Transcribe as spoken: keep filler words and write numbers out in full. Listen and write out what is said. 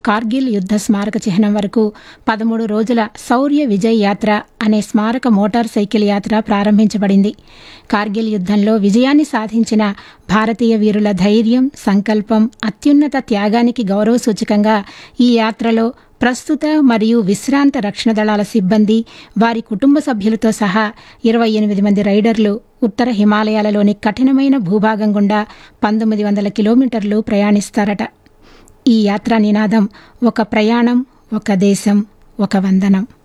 కార్గిల్ యుద్ధ స్మారక చిహ్నం వరకు పదమూడు రోజుల శౌర్య విజయ్ యాత్ర అనే స్మారక మోటార్ సైకిల్ యాత్ర ప్రారంభించబడింది. కార్గిల్ యుద్ధంలో విజయాన్ని సాధించిన భారతీయ వీరుల ధైర్యం, సంకల్పం, అత్యున్నత త్యాగానికి గౌరవ సూచకంగా ఈ యాత్రలో ప్రస్తుత మరియు విశ్రాంత రక్షణ దళాల సిబ్బంది, వారి కుటుంబ సభ్యులతో సహా ఇరవై ఎనిమిది మంది రైడర్లు ఉత్తర హిమాలయాలలోని కఠినమైన భూభాగం గుండా పంతొమ్మిది వందల కిలోమీటర్లు ప్రయాణిస్తారట. ఈ యాత్రా నినాదం ఒక ప్రయాణం, ఒక దేశం, ఒక వందనం.